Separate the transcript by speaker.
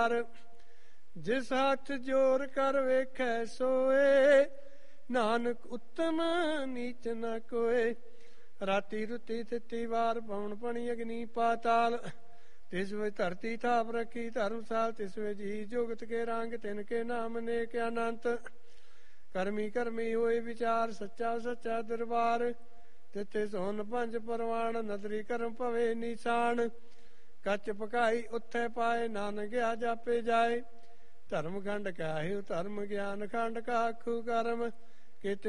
Speaker 1: ਜਿਸ ਹੱਥ ਜੋਰ ਕਰ ਵੇਖੈ ਸੋਏ, ਨਾਨਕ ਉੱਤਮ ਨੀਚ ਨ ਕੋਏ। ਰਾਤੀ ਰੁੱਤੀ ਤਿੱਤੀ ਵਾਰ ਪਵਨ ਪਣੀ ਅਗਨੀ ਪਾਤਾਲ, ਤਿਸ ਵਿੱਚ ਧਰਤੀ ਥਾਪ ਰੱਖੀ ਧਰਮਸਾਲ। ਤਿਸ ਵਿੱਚ ਜੀ ਜੁਗਤ ਕੇ ਰੰਗ, ਤਿਨ ਕੇ ਨਾਮ ਨੇਕ ਅਨੰਤ। ਕਰਮੀ ਕਰਮੀ ਹੋਏ ਵਿਚਾਰ, ਸੱਚਾ ਸੱਚਾ ਦਰਬਾਰ। ਤਿੱਥੇ ਸੋਨ ਪੰਜ ਪਰਵਾਨ, ਨਦਰੀ ਕਰਮ ਭਵੇ ਨਿਸ਼ਾਨ। ਕੱਚ ਪਕਾਈ ਉੱਥੇ ਪਾਏ, ਨਾਨਕ ਗਿਆ ਜਾਪੇ ਜਾਏ। ਧਰਮ ਖੰਡ ਕਾਹਿਓ ਧਰਮ ਗਿਆਨ ਖੰਡ ਕਾਖੂ ਕਰਮ, ਕੀਤੇ